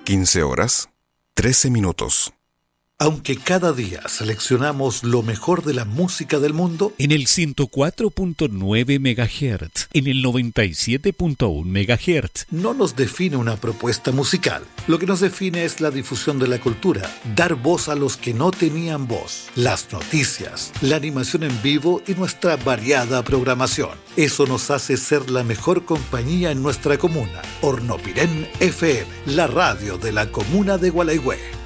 15 horas, 13 minutos. Aunque cada día seleccionamos lo mejor de la música del mundo, en el 104.9 MHz, en el 97.1 MHz, no nos define una propuesta musical. Lo que nos define es la difusión de la cultura, dar voz a los que no tenían voz, las noticias, la animación en vivo y nuestra variada programación. Eso nos hace ser la mejor compañía en nuestra comuna. Hornopirén FM, la radio de la comuna de Gualeguay.